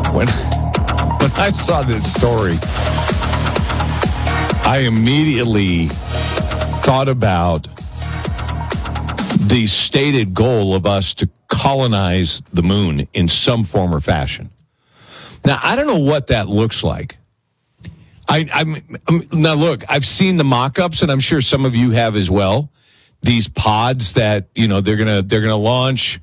When I saw this story, I immediately thought about the stated goal of us to colonize the moon in some form or fashion. Now, I don't know what that looks like. Now, look, I've seen the mock-ups, and I'm sure some of you have as well. These pods that, they're gonna launch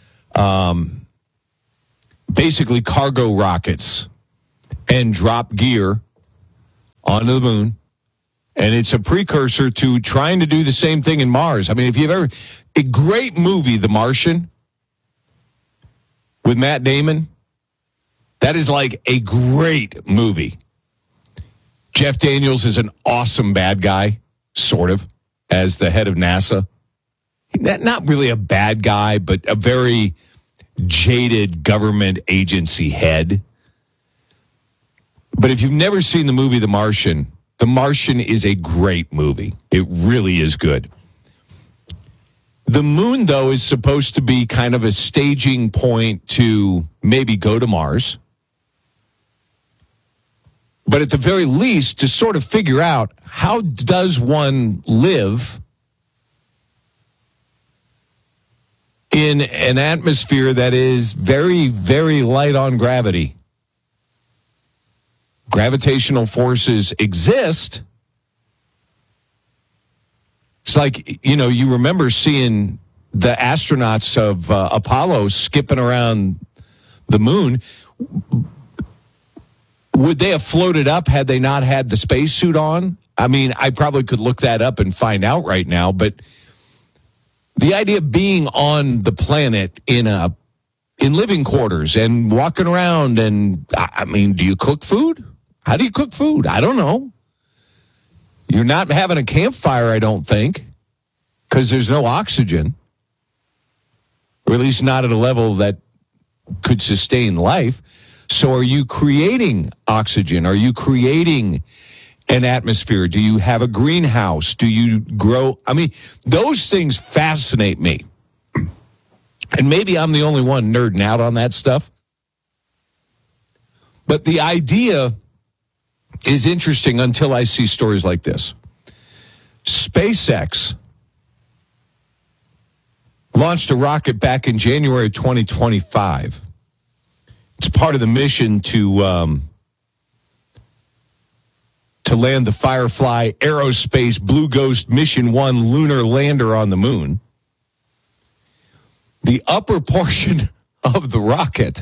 basically cargo rockets and drop gear onto the moon. And it's a precursor to trying to do the same thing in Mars. I mean, if you've ever... A great movie, The Martian, with Matt Damon. That is like a great movie. Jeff Daniels is an awesome bad guy, sort of, as the head of NASA. Not really a bad guy, but a very jaded government agency head. But if you've never seen the movie The Martian is a great movie. It really is good. The moon, though, is supposed to be kind of a staging point to maybe go to Mars. But at the very least, to sort of figure out how does one live in an atmosphere that is very, very light on gravity. Gravitational forces exist. It's like, you remember seeing the astronauts of Apollo skipping around the moon. Would they have floated up had they not had the spacesuit on? I mean, I probably could look that up and find out right now, but the idea of being on the planet in living quarters and walking around and, I mean, do you cook food? How do you cook food? I don't know. You're not having a campfire, I don't think, because there's no oxygen, or at least not at a level that could sustain life. So are you creating oxygen? Are you creating an atmosphere? Do you have a greenhouse? Do you grow? I mean, those things fascinate me. And maybe I'm the only one nerding out on that stuff. But the idea is interesting until I see stories like this. SpaceX launched a rocket back in January 2025. It's part of the mission to land the Firefly Aerospace Blue Ghost Mission 1 lunar lander on the moon. The upper portion of the rocket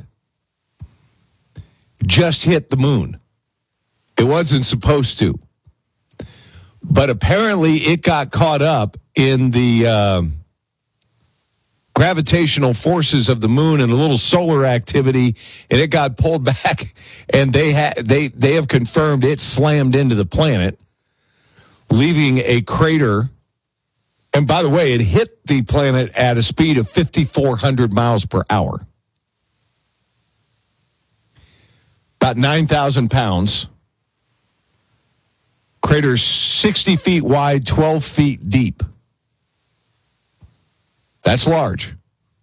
just hit the moon. It wasn't supposed to. But apparently it got caught up in the gravitational forces of the moon and a little solar activity, and it got pulled back, and they have confirmed it slammed into the planet, leaving a crater. And by the way, it hit the planet at a speed of 5,400 miles per hour. About 9,000 pounds. Crater 60 feet wide, 12 feet deep. That's large.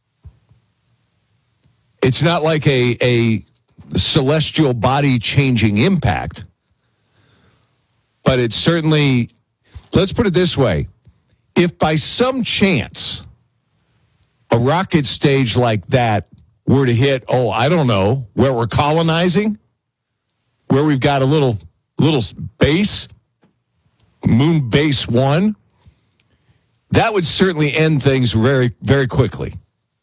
It's not like a celestial body-changing impact, but it's certainly, let's put it this way, if by some chance a rocket stage like that were to hit, I don't know, where we're colonizing, where we've got a little base, Moon Base 1, that would certainly end things very, very quickly.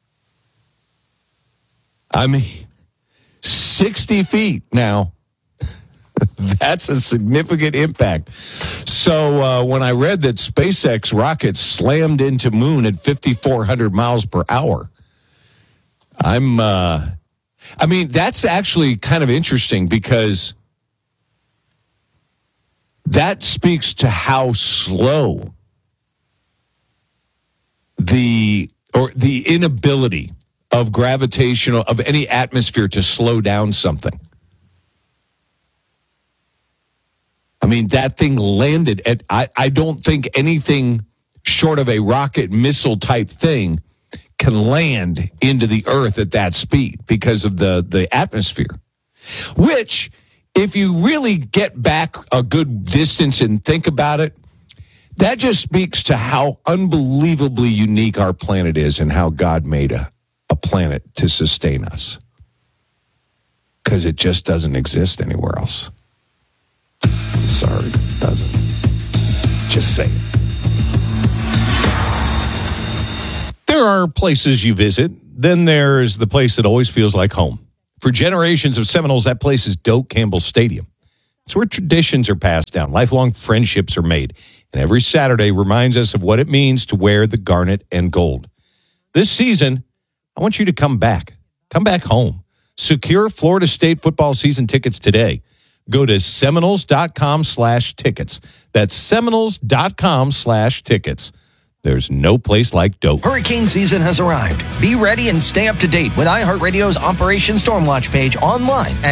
I mean, 60 feet now. That's a significant impact. So when I read that SpaceX rockets slammed into moon at 5,400 miles per hour, I mean, that's actually kind of interesting because that speaks to how slow the inability of any atmosphere to slow down something. I mean, that thing landed at, I don't think anything short of a rocket missile type thing can land into the earth at that speed because of the atmosphere. Which, if you really get back a good distance and think about it, that just speaks to how unbelievably unique our planet is and how God made a planet to sustain us. Because it just doesn't exist anywhere else. Sorry, it doesn't. Just say it. There are places you visit. Then there's the place that always feels like home. For generations of Seminoles, that place is Doak Campbell Stadium. It's where traditions are passed down, lifelong friendships are made, and every Saturday reminds us of what it means to wear the garnet and gold. This season, I want you to come back. Come back home. Secure Florida State football season tickets today. Go to Seminoles.com/tickets. That's Seminoles.com/tickets. There's no place like Doak. Hurricane season has arrived. Be ready and stay up to date with iHeartRadio's Operation Stormwatch page online at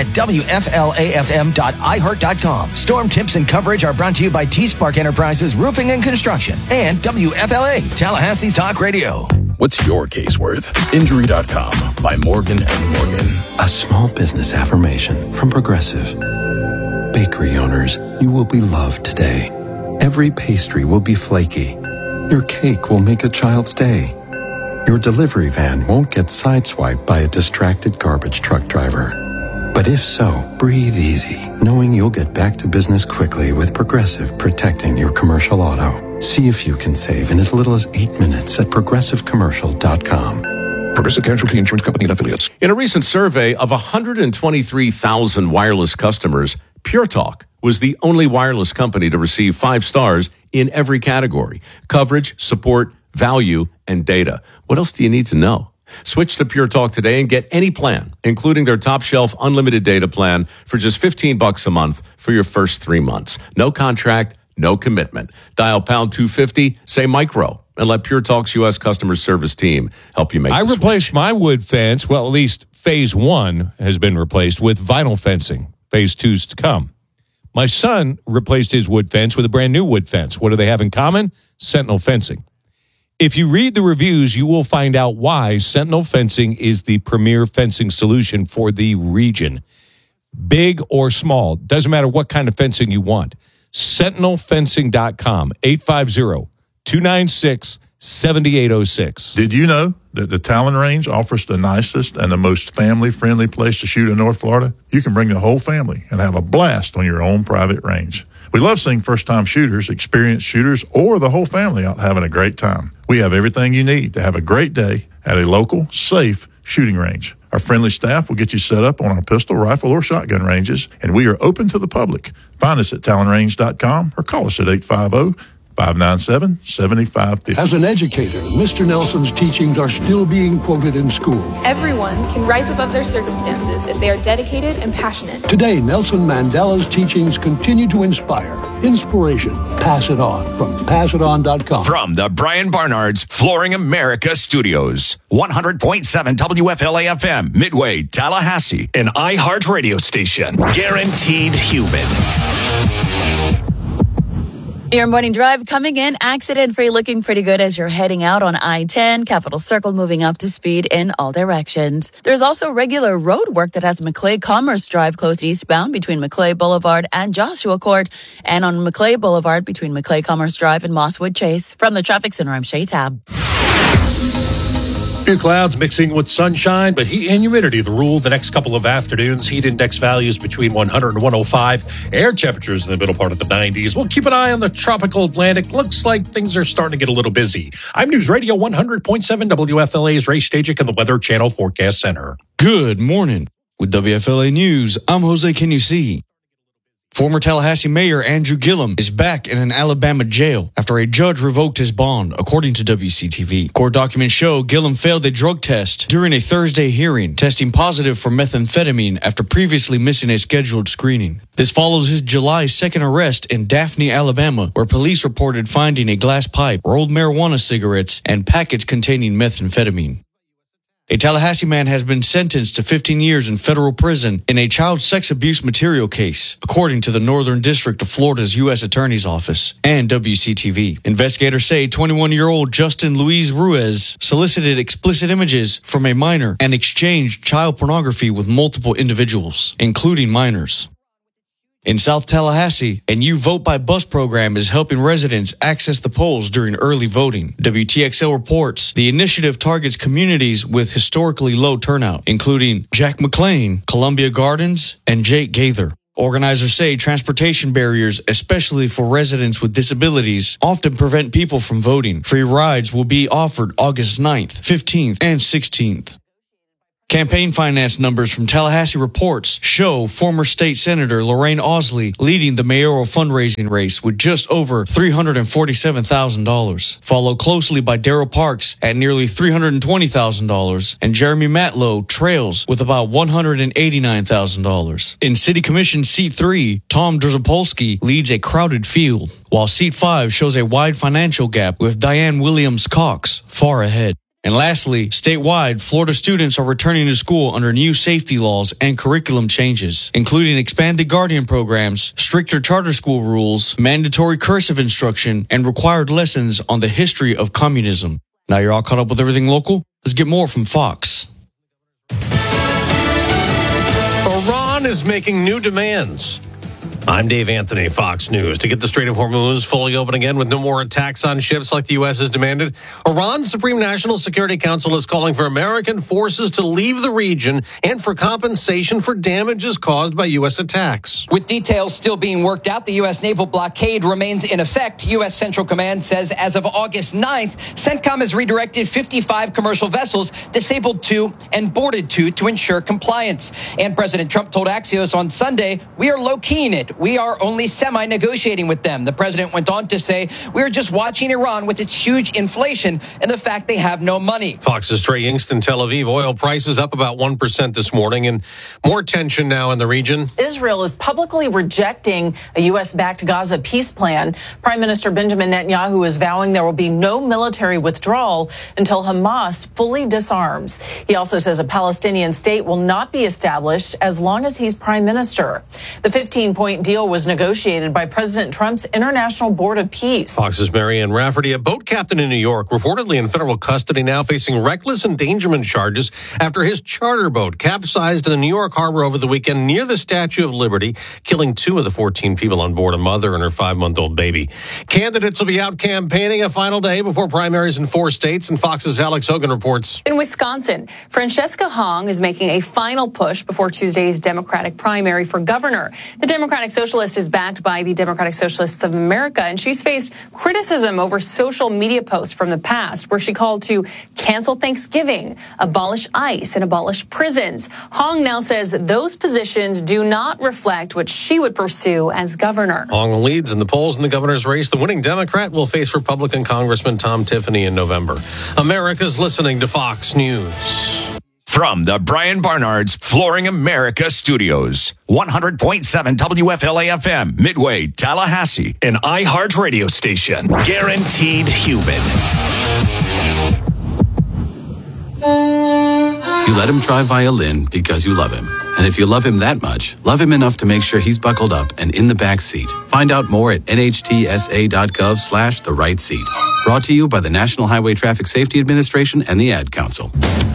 WFLAFM.iHeart.com. Storm tips and coverage are brought to you by T-Spark Enterprises Roofing and Construction and WFLA, Tallahassee's Talk Radio. What's your case worth? Injury.com by Morgan & Morgan. A small business affirmation from Progressive. Bakery owners, you will be loved today. Every pastry will be flaky. Your cake will make a child's day. Your delivery van won't get sideswiped by a distracted garbage truck driver. But if so, breathe easy, knowing you'll get back to business quickly with Progressive protecting your commercial auto. See if you can save in as little as 8 minutes at progressivecommercial.com. Progressive Casualty Insurance Company and Affiliates. In a recent survey of 123,000 wireless customers, Pure Talk was the only wireless company to receive 5 stars in every category: coverage, support, value, and data. What else do you need to know? Switch to Pure Talk today and get any plan, including their top shelf unlimited data plan for just $15 a month for your first 3 months. No contract, no commitment. Dial pound 250, say micro, and let Pure Talk's U.S. customer service team help you make the switch. I replaced my wood fence. Well, at least phase 1 has been replaced with vinyl fencing. Phase 2's to come. My son replaced his wood fence with a brand new wood fence. What do they have in common? Sentinel Fencing. If you read the reviews, you will find out why Sentinel Fencing is the premier fencing solution for the region. Big or small, doesn't matter what kind of fencing you want. SentinelFencing.com, 850-296-7806. Did you know that the Talon Range offers the nicest and the most family-friendly place to shoot in North Florida? You can bring the whole family and have a blast on your own private range. We love seeing first-time shooters, experienced shooters, or the whole family out having a great time. We have everything you need to have a great day at a local, safe shooting range. Our friendly staff will get you set up on our pistol, rifle, or shotgun ranges, and we are open to the public. Find us at talonrange.com or call us at 850-597-7550. As an educator, Mr. Nelson's teachings are still being quoted in school. Everyone can rise above their circumstances if they are dedicated and passionate. Today, Nelson Mandela's teachings continue to inspire. Inspiration. Pass it on from passiton.com. From the Brian Barnard's Flooring America Studios, 100.7 WFLA FM, Midway, Tallahassee, an iHeart radio station. Guaranteed human. Your morning drive coming in accident-free, looking pretty good as you're heading out on I-10, Capitol Circle, moving up to speed in all directions. There's also regular road work that has McClay Commerce Drive closed eastbound between McClay Boulevard and Joshua Court, and on McClay Boulevard between McClay Commerce Drive and Mosswood Chase. From the Traffic Center, I'm Shay Tab. Few clouds mixing with sunshine, but heat and humidity the rule the next couple of afternoons. Heat index values between 100 and 105. Air temperatures in the middle part of the 90s. We'll keep an eye on the tropical Atlantic. Looks like things are starting to get a little busy. I'm News Radio 100.7 WFLA's Ray Stajic and the Weather Channel Forecast Center. Good morning. With WFLA News, I'm Jose Canusi. Former Tallahassee Mayor Andrew Gillum is back in an Alabama jail after a judge revoked his bond, according to WCTV. Court documents show Gillum failed a drug test during a Thursday hearing, testing positive for methamphetamine after previously missing a scheduled screening. This follows his July 2nd arrest in Daphne, Alabama, where police reported finding a glass pipe, rolled marijuana cigarettes, and packets containing methamphetamine. A Tallahassee man has been sentenced to 15 years in federal prison in a child sex abuse material case, according to the Northern District of Florida's U.S. Attorney's Office and WCTV. Investigators say 21-year-old Justin Luis Ruiz solicited explicit images from a minor and exchanged child pornography with multiple individuals, including minors. In South Tallahassee, a new Vote by Bus program is helping residents access the polls during early voting. WTXL reports the initiative targets communities with historically low turnout, including Jack McLean, Columbia Gardens, and Jake Gaither. Organizers say transportation barriers, especially for residents with disabilities, often prevent people from voting. Free rides will be offered August 9th, 15th, and 16th. Campaign finance numbers from Tallahassee Reports show former state senator Lorraine Ausley leading the mayoral fundraising race with just over $347,000, followed closely by Darrell Parks at nearly $320,000, and Jeremy Matlow trails with about $189,000. In City Commission Seat 3, Tom Drzapolski leads a crowded field, while Seat 5 shows a wide financial gap with Diane Williams-Cox far ahead. And lastly, statewide, Florida students are returning to school under new safety laws and curriculum changes, including expanded Guardian programs, stricter charter school rules, mandatory cursive instruction, and required lessons on the history of communism. Now you're all caught up with everything local? Let's get more from Fox. Iran is making new demands. I'm Dave Anthony, Fox News. To get the Strait of Hormuz fully open again with no more attacks on ships like the U.S. has demanded, Iran's Supreme National Security Council is calling for American forces to leave the region and for compensation for damages caused by U.S. attacks. With details still being worked out, the U.S. naval blockade remains in effect. U.S. Central Command says as of August 9th, CENTCOM has redirected 55 commercial vessels, disabled 2 and boarded 2 to ensure compliance. And President Trump told Axios on Sunday, "We are low-keying it. We are only semi-negotiating with them." The president went on to say, "We are just watching Iran with its huge inflation and the fact they have no money." Fox's Trey Yingst in Tel Aviv. Oil prices up about 1% this morning, and more tension now in the region. Israel is publicly rejecting a U.S.-backed Gaza peace plan. Prime Minister Benjamin Netanyahu is vowing there will be no military withdrawal until Hamas fully disarms. He also says a Palestinian state will not be established as long as he's prime minister. The 15-point deal was negotiated by President Trump's International Board of Peace. Fox's Marianne Rafferty, a boat captain in New York, reportedly in federal custody now, facing reckless endangerment charges after his charter boat capsized in the New York harbor over the weekend near the Statue of Liberty, killing 2 of the 14 people on board, a mother and her 5-month-old baby. Candidates will be out campaigning a final day before primaries in 4 states, and Fox's Alex Hogan reports. In Wisconsin, Francesca Hong is making a final push before Tuesday's Democratic primary for governor. The Democratic Socialist is backed by the Democratic Socialists of America, and she's faced criticism over social media posts from the past where she called to cancel Thanksgiving, abolish ICE, and abolish prisons. Hong now says those positions do not reflect what she would pursue as governor. Hong leads in the polls in the governor's race. The winning Democrat will face Republican Congressman Tom Tiffany in November. America's listening to Fox News. From the Brian Barnard's Flooring America Studios, 100.7 WFLA FM, Midway, Tallahassee, an iHeart radio station. Guaranteed human. You let him try violin because you love him. And if you love him that much, love him enough to make sure he's buckled up and in the back seat. Find out more at nhtsa.gov/the right seat. Brought to you by the National Highway Traffic Safety Administration and the Ad Council.